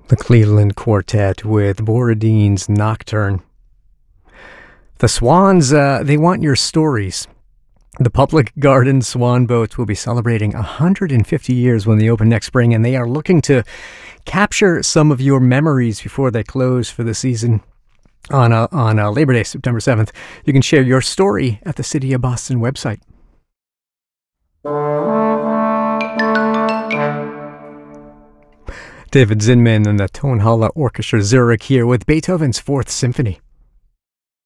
The Cleveland Quartet with Borodin's Nocturne. The Swans, they want your stories. The Public Garden Swan Boats will be celebrating 150 years when they open next spring, and they are looking to capture some of your memories before they close for the season on Labor Day, September 7th. You can share your story at the City of Boston website. David Zinman and the Tonhalle Orchestra Zurich here with Beethoven's Fourth Symphony.